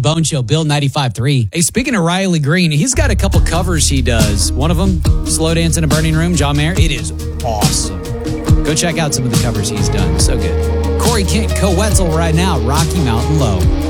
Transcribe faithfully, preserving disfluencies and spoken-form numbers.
Bone Show, Bill ninety-five three. Hey, speaking of Riley Green, he's got a couple covers he does. One of them, Slow Dance in a Burning Room, John Mayer. It is awesome. Go check out some of the covers he's done. So good. Corey Kent, Co-Wetzel right now, Rocky Mountain Low.